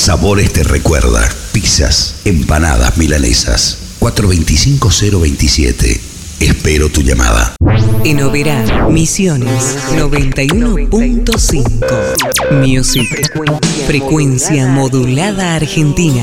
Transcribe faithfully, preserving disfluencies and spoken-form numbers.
Sabores te recuerda. Pizzas, empanadas, milanesas. cuatro dos cinco cero dos siete. Espero tu llamada. En Oberá, Misiones noventa y uno punto cinco. Music. Frecuencia modulada argentina.